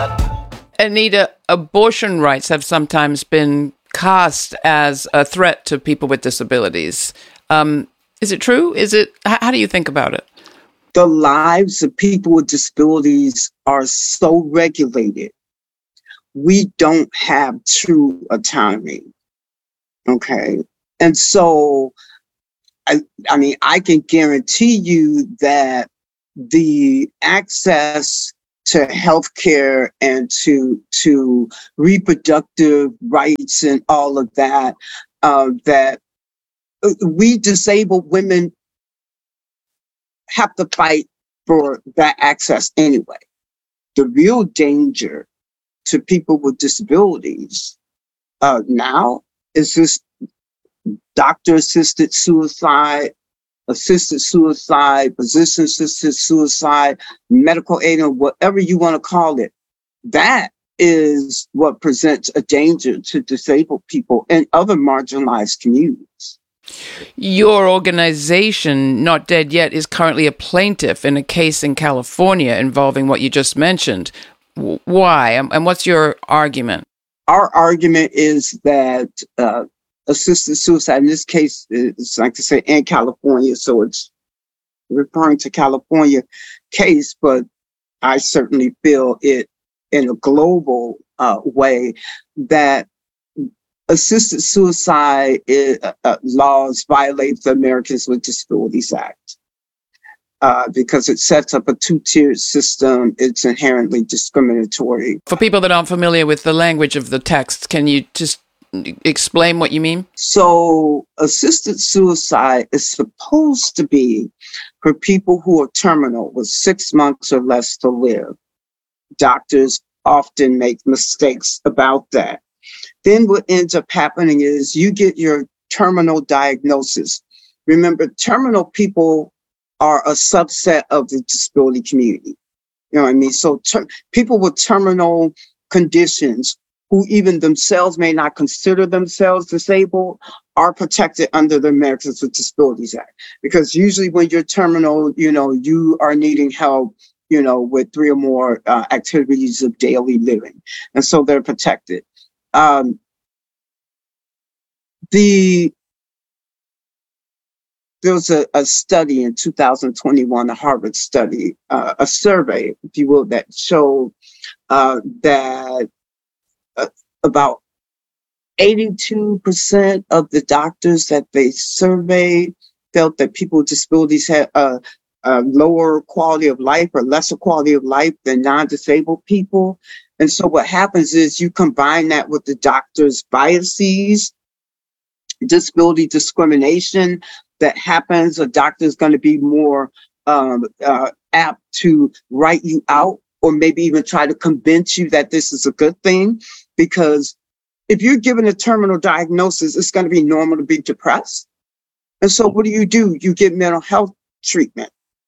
Anita, abortion rights have sometimes been cast as a threat to people with disabilities. Is it true? How do you think about it? The lives of people with disabilities are so regulated. We don't have true autonomy. Okay. And so, I mean, I can guarantee you that the access to healthcare and to reproductive rights and all of that, that we disabled women have to fight for that access anyway. The real danger to people with disabilities now is this doctor-assisted suicide, physician-assisted suicide, medical aid, or whatever you want to call it. That is what presents a danger to disabled people and other marginalized communities. Your organization, Not Dead Yet, is currently a plaintiff in a case in California involving what you just mentioned. Why? And what's your argument? Our argument is that assisted suicide, in this case, it's like I say, in California, so it's referring to California case, but I certainly feel it in a global way that assisted suicide laws violate the Americans with Disabilities Act because it sets up a two-tiered system. It's inherently discriminatory. For people that aren't familiar with the language of the text, can you just explain what you mean? So assisted suicide is supposed to be for people who are terminal with 6 months or less to live. Doctors often make mistakes about that. Then what ends up happening is you get your terminal diagnosis. Remember, terminal people are a subset of the disability community. You know what I mean? So people with terminal conditions who even themselves may not consider themselves disabled are protected under the Americans with Disabilities Act. Because usually when you're terminal, you are needing help, with 3 or more activities of daily living. And so they're protected. There was a study in 2021, a Harvard study, a survey, if you will, that showed that about 82% of the doctors that they surveyed felt that people with disabilities had a lower quality of life or lesser quality of life than non-disabled people. And so what happens is you combine that with the doctor's biases, disability discrimination that happens. A doctor is going to be more apt to write you out or maybe even try to convince you that this is a good thing. Because if you're given a terminal diagnosis, it's going to be normal to be depressed. And so what do? You get mental health treatment.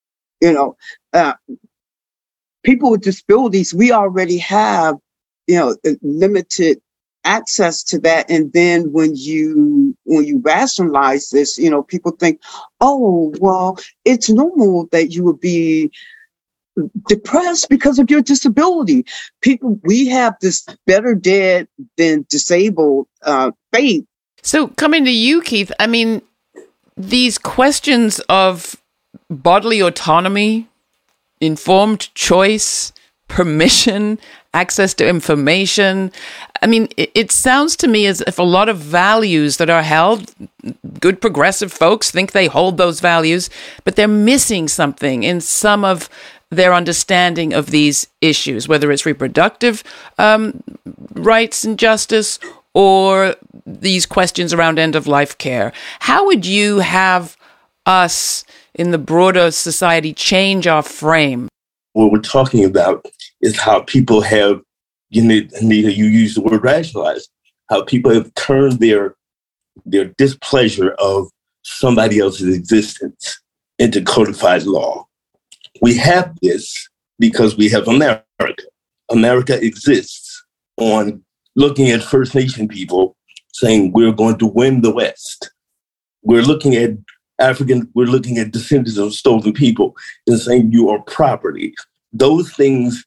People with disabilities, we already have, limited access to that. And then when you rationalize this, people think, oh, well, it's normal that you would be depressed because of your disability. We have this better dead than disabled faith. So coming to you, Keith, I mean, these questions of bodily autonomy, informed choice, permission, access to information. I mean, it sounds to me as if a lot of values that are held, good progressive folks think they hold those values, but they're missing something in some of their understanding of these issues, whether it's reproductive rights and justice or these questions around end-of-life care. How would you have us in the broader society change our frame? What we're talking about is how people have, Anita, you use the word rationalize, how people have turned their displeasure of somebody else's existence into codified law. We have this because we have America. America exists on looking at First Nation people saying we're going to win the West. We're looking at we're looking at descendants of stolen people and saying you are property. Those things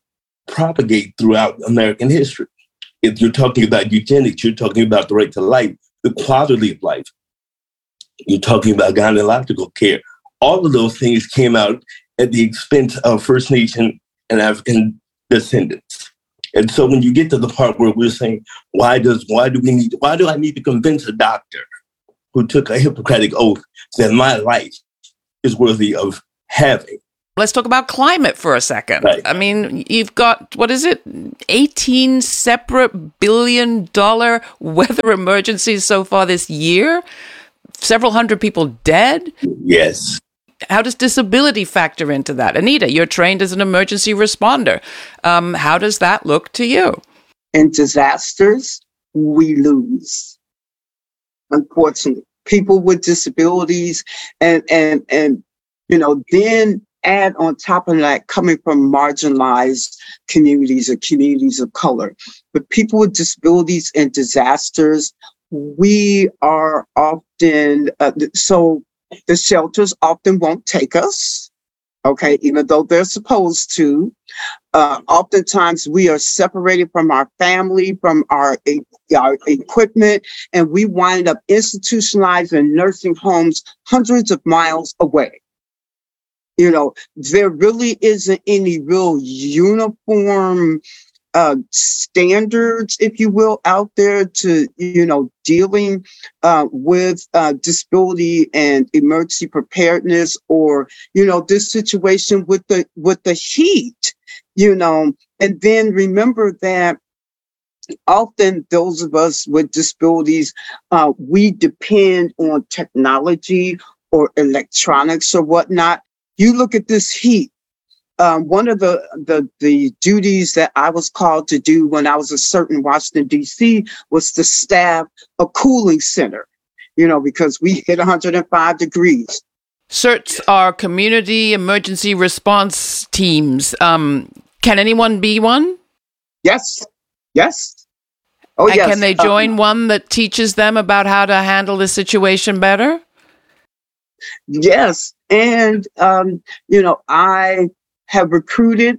propagate throughout American history. If you're talking about eugenics, you're talking about the right to life, the quality of life. You're talking about gynecological care. All of those things came out at the expense of First Nation and African descendants. And so when you get to the part where we're saying, why do I need to convince a doctor who took a Hippocratic oath that my life is worthy of having? Let's talk about climate for a second. Right. I mean, you've got, 18 separate billion-dollar weather emergencies so far this year? Several hundred people dead? Yes. How does disability factor into that? Anita, you're trained as an emergency responder. How does that look to you? In disasters, we lose. Unfortunately, people with disabilities and then add on top of that coming from marginalized communities or communities of color. But people with disabilities and disasters, we are often, so the shelters often won't take us, okay, even though they're supposed to. Oftentimes we are separated from our family, from our equipment, and we wind up institutionalized in nursing homes hundreds of miles away. There really isn't any real uniform standards, if you will, out there to, dealing with disability and emergency preparedness, or, this situation with the heat, and then remember that often those of us with disabilities, we depend on technology or electronics or whatnot. You look at this heat. One of the duties that I was called to do when I was a CERT in Washington, D.C., was to staff a cooling center, because we hit 105 degrees. CERTs are community emergency response teams. Can anyone be one? Yes. Oh, and yes. Can they join one that teaches them about how to handle the situation better? Yes. And, I have recruited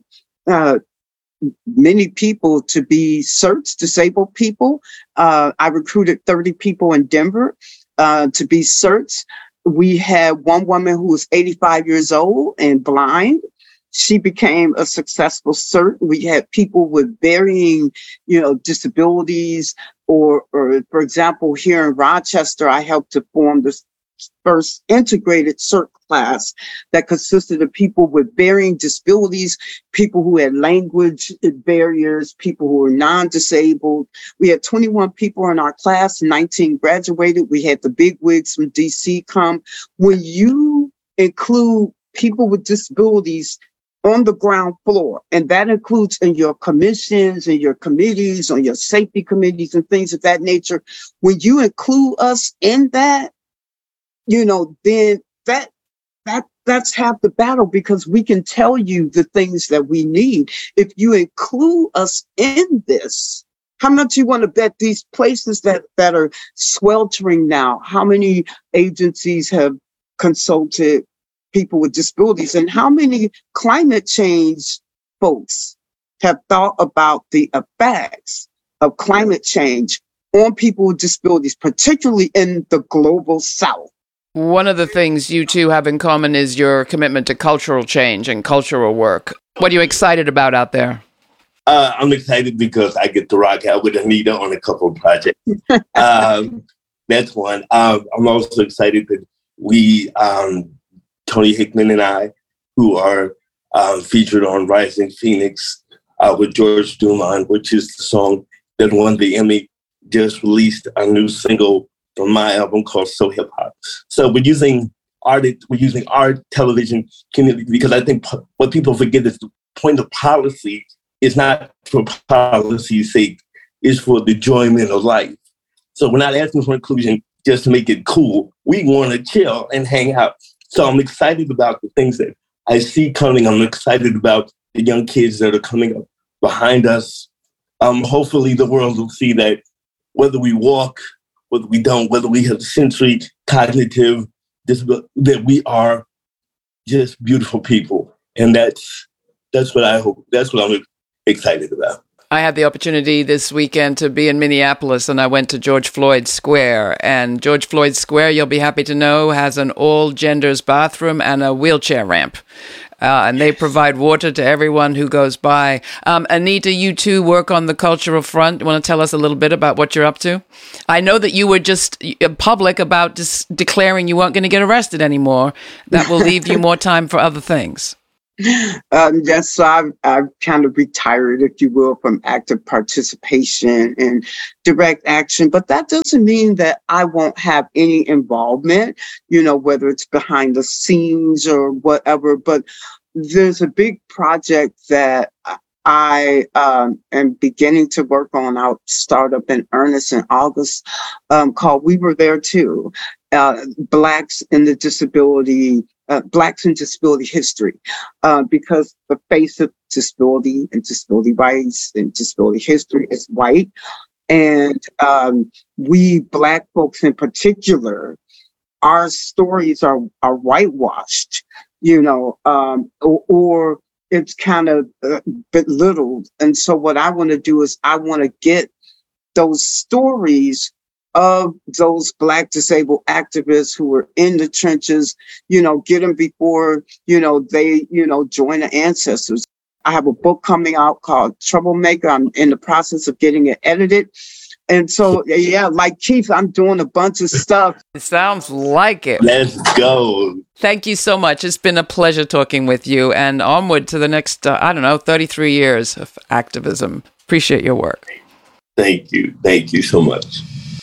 many people to be CERTs, disabled people. I recruited 30 people in Denver to be CERTs. We had one woman who was 85 years old and blind. She became a successful CERT. We had people with varying, disabilities, or for example, here in Rochester, I helped to form this first integrated CERT class that consisted of people with varying disabilities, people who had language barriers, people who were non-disabled. We had 21 people in our class, 19 graduated. We had the big wigs from DC come. When you include people with disabilities on the ground floor, and that includes in your commissions and your committees, on your safety committees and things of that nature, when you include us in that, then that's half the battle, because we can tell you the things that we need. If you include us in this, how much you want to bet these places that are sweltering now, how many agencies have consulted people with disabilities, and how many climate change folks have thought about the effects of climate change on people with disabilities, particularly in the global South? One of the things you two have in common is your commitment to cultural change and cultural work. What are you excited about out there? I'm excited because I get to rock out with Anita on a couple of projects. That's one. I'm also excited that we, Tony Hickman and I, who are featured on Rising Phoenix with George Dumont, which is the song that won the Emmy, just released a new single from my album called So Hip Hop. So we're using art, television, community, because I think what people forget is the point of policy is not for policy's sake, it's for the enjoyment of life. So we're not asking for inclusion just to make it cool. We want to chill and hang out. So I'm excited about the things that I see coming. I'm excited about the young kids that are coming up behind us. Hopefully the world will see that whether we walk, whether we don't, whether we have sensory, cognitive, that we are just beautiful people. And that's what I hope. That's what I'm excited about. I had the opportunity this weekend to be in Minneapolis, and I went to George Floyd Square. And George Floyd Square, you'll be happy to know, has an all-genders bathroom and a wheelchair ramp. And they provide water to everyone who goes by. Anita, you too work on the cultural front. You want to tell us a little bit about what you're up to? I know that you were just public about declaring you weren't going to get arrested anymore. That will leave you more time for other things. Yes, so I've kind of retired, if you will, from active participation and direct action, but that doesn't mean that I won't have any involvement, whether it's behind the scenes or whatever. But there's a big project that I am beginning to work on. I'll start up in earnest in August, called We Were There Too, Blacks in Disability History, because the face of disability and disability rights and disability history is white. And we Black folks in particular, our stories are whitewashed, or it's kind of belittled. And so what I want to do is I want to get those stories of those Black disabled activists who were in the trenches, get them before, they, join the ancestors. I have a book coming out called Troublemaker. I'm in the process of getting it edited. And so, yeah, like Keith, I'm doing a bunch of stuff. It sounds like it. Let's go. Thank you so much. It's been a pleasure talking with you, and onward to the next, 33 years of activism. Appreciate your work. Thank you. Thank you so much.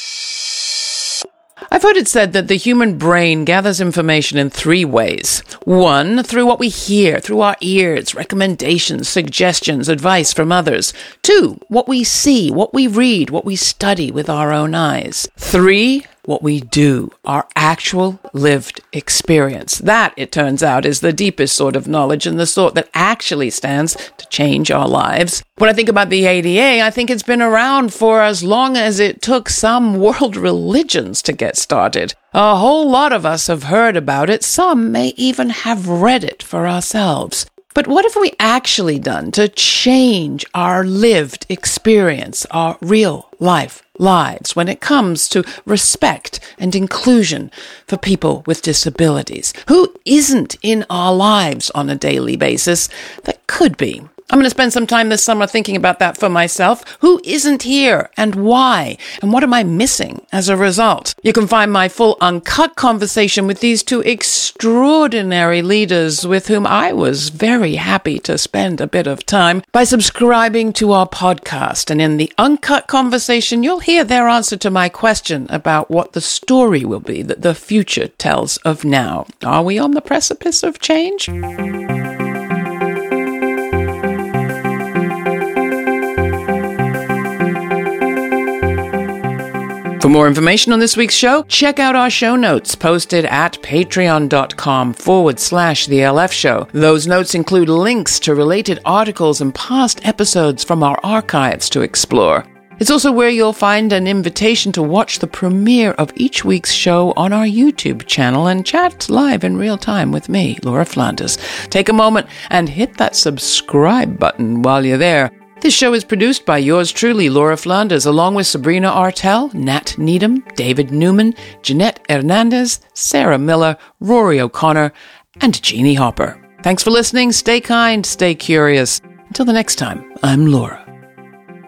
I've heard it said that the human brain gathers information in 3 ways. 1, through what we hear, through our ears, recommendations, suggestions, advice from others. 2, what we see, what we read, what we study with our own eyes. 3, what we do, our actual lived experience. That, it turns out, is the deepest sort of knowledge and the sort that actually stands to change our lives. When I think about the ADA, I think it's been around for as long as it took some world religions to get started. A whole lot of us have heard about it. Some may even have read it for ourselves. But what have we actually done to change our lived experience, our real life lives, when it comes to respect and inclusion for people with disabilities? Who isn't in our lives on a daily basis that could be? I'm going to spend some time this summer thinking about that for myself. Who isn't here and why? And what am I missing as a result? You can find my full uncut conversation with these 2 extraordinary leaders with whom I was very happy to spend a bit of time by subscribing to our podcast. And in the uncut conversation, you'll hear their answer to my question about what the story will be that the future tells of now. Are we on the precipice of change? For more information on this week's show, check out our show notes posted at patreon.com/The LF Show. Those notes include links to related articles and past episodes from our archives to explore. It's also where you'll find an invitation to watch the premiere of each week's show on our YouTube channel and chat live in real time with me, Laura Flanders. Take a moment and hit that subscribe button while you're there. This show is produced by yours truly, Laura Flanders, along with Sabrina Artel, Nat Needham, David Newman, Jeanette Hernandez, Sarah Miller, Rory O'Connor, and Jeannie Hopper. Thanks for listening. Stay kind, stay curious. Until the next time, I'm Laura.